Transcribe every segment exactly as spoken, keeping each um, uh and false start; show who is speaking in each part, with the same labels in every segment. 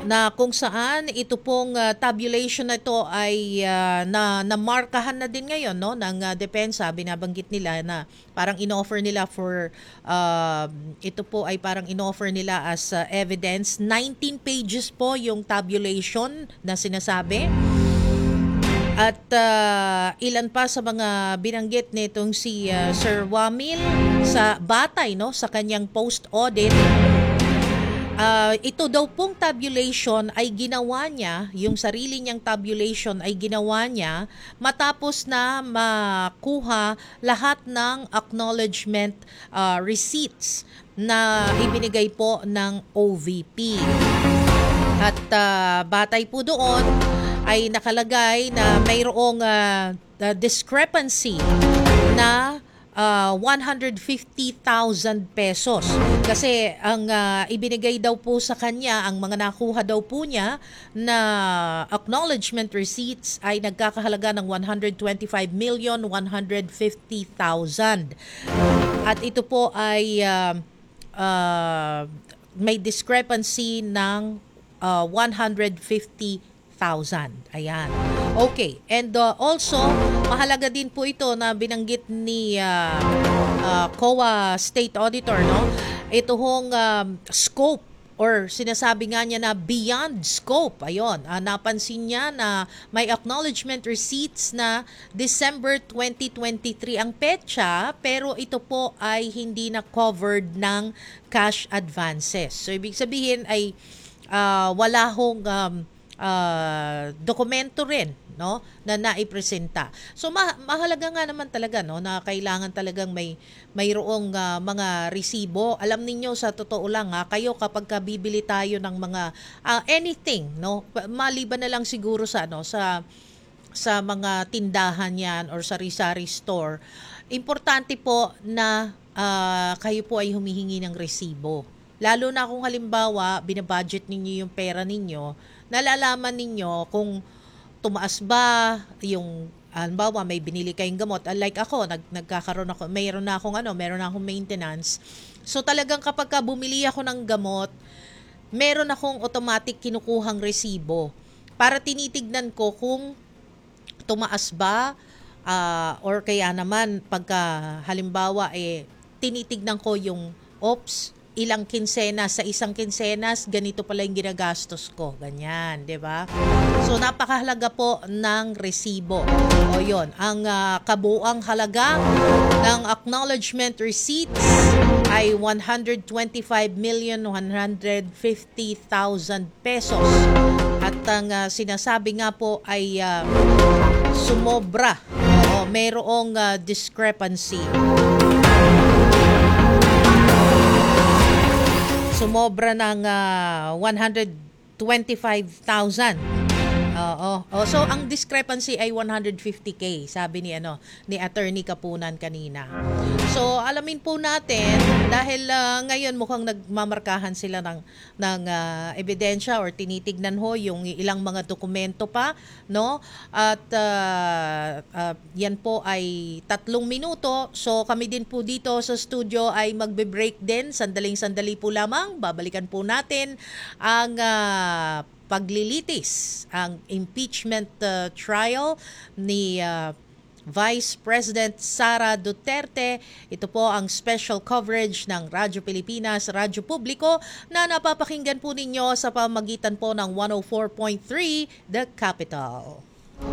Speaker 1: na kung saan ito pong uh, tabulation na ito ay uh, na namarkahan na din ngayon, no, ng uh, depensa. Binabanggit nila na parang inoffer nila for uh, ito po ay parang inoffer nila as uh, evidence. nineteen pages po yung tabulation na sinasabi. At uh, ilan pa sa mga binanggit nitong si uh, Sir Wamil sa batay, no, sa kanyang post-audit. Uh, ito daw pong tabulation ay ginawa niya, yung sarili niyang tabulation ay ginawa niya matapos na makuha lahat ng acknowledgement uh, receipts na ibinigay po ng O V P. At uh, batay po doon ay nakalagay na mayroong uh, discrepancy na Uh, one hundred fifty thousand pesos. Kasi ang uh, ibinigay daw po sa kanya, ang mga nakuha daw po niya na acknowledgement receipts ay nagkakahalaga ng one hundred twenty-five million one hundred fifty thousand. At ito po ay uh, uh, may discrepancy ng uh, one hundred fifty thousand. Ayan. Okay. And uh, also, mahalaga din po ito na binanggit ni uh, uh, C O A State Auditor, no? Ito hong um, scope or sinasabi nga niya na beyond scope. Ayun. Uh, napansin niya na may acknowledgement receipts na December twenty twenty-three ang petsa, pero ito po ay hindi na covered ng cash advances. So, ibig sabihin ay uh, wala hong um, Uh, dokumento rin, no, na naipresenta. So ma- mahalaga nga naman talaga, no, na kailangan talagang may mayroong uh, mga resibo. Alam niyo sa totoo lang, ha, kayo kapag bibili tayo ng mga uh, anything, no, maliban na lang siguro sa ano sa sa mga tindahan yan or sari-sari store, importante po na uh, kayo po ay humihingi ng resibo. Lalo na kung halimbawa binabudget ninyo yung pera ninyo, nalalaman ninyo kung tumaas ba yung, halimbawa may binili kayong gamot. Like ako, nag, nagkakaroon ako, mayroon na akong ano, mayroon na akong maintenance. So talagang kapag ka bumili ako ng gamot, meron akong automatic kinukuhang resibo para tinitignan ko kung tumaas ba uh, or kaya naman pagka halimbawa eh tinitignan ko yung ops, ilang kinsenas sa isang kinsenas, ganito pala yung ginagastos ko. Ganyan, di ba? So, napakahalaga po ng resibo. O yun, ang uh, kabuang halaga ng acknowledgement receipts ay one hundred twenty-five million one hundred fifty thousand pesos. At ang uh, sinasabi nga po ay uh, sumobra. O, mayroong uh, discrepancy. Sumobra ng uh, one hundred twenty-five thousand. Oo. Oh, so ang discrepancy ay one hundred fifty K, sabi ni ano ni Attorney Kapunan kanina. So alamin po natin dahil uh, ngayon mukhang nagmamarkahan sila ng ng uh, ebidensya or tinitignan ho yung ilang mga dokumento pa, no? At uh, uh, yan po ay tatlong minuto. So kami din po dito sa studio ay magbe-break din. Sandaling-sandali po lamang. Babalikan po natin ang uh, paglilitis, ang impeachment uh, trial ni uh, Vice President Sara Duterte. Ito po ang special coverage ng Radyo Pilipinas, Radyo Publiko na napapakinggan po ninyo sa pamagitan po ng one oh four point three The Capital.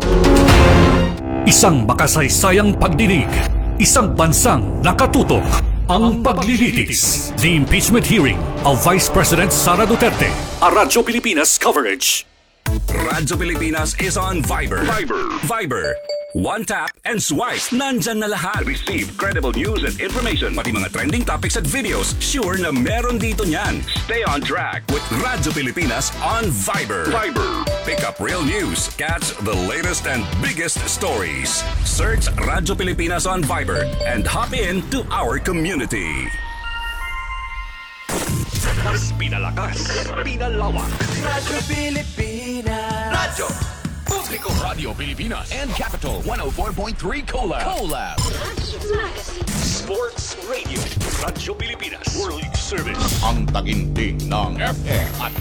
Speaker 2: Isang makasaysayang pagdinig, isang bansang nakatutok. Ang paglilitis, the impeachment hearing of Vice President Sara Duterte. A Radyo Pilipinas coverage.
Speaker 3: Radyo Pilipinas is on Viber. Viber. Viber. One tap and swipe. Nandyan na lahat. Receive credible news and information. Pati mga trending topics at videos. Sure na meron dito niyan. Stay on track with Radyo Pilipinas on Viber. Viber. Pick up real news. Catch the latest and biggest stories. Search Radyo Pilipinas on Viber and hop in to our community.
Speaker 4: Mas pinalakas, pinalawak.
Speaker 5: Radyo Pilipinas.
Speaker 4: Radyo
Speaker 6: Publiko Radio Pilipinas and Capital one oh four point three Collab. Collab.
Speaker 4: Sports Radio. Radyo Pilipinas. World Service.
Speaker 6: Ang taginting ng F M at